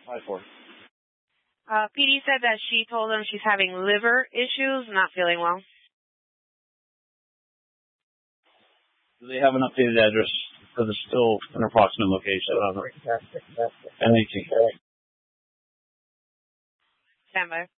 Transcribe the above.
5-4. PD said that she told him she's having liver issues, not feeling well. Do they have an updated address? Because it's still an approximate location. NHC. Stand by.